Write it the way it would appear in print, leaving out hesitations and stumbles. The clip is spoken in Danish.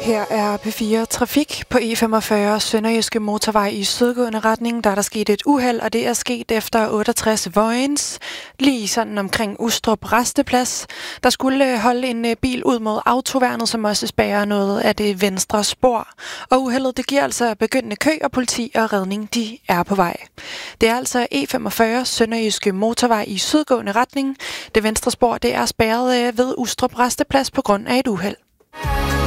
Her er P4 Trafik på E45 Sønderjyske Motorvej i sydgående retning. Der er der sket et uheld, og det er sket efter 68 Vojens, lige sådan omkring Ustrup Rasteplads. Der skulle holde en bil ud mod autoværnet, som også spærrer noget af det venstre spor. Og uheldet, det giver altså begyndende kø, og politi og redning, de er på vej. Det er altså E45 Sønderjyske Motorvej i sydgående retning. Det venstre spor, det er spærret ved Ustrup Rasteplads på grund af et uheld.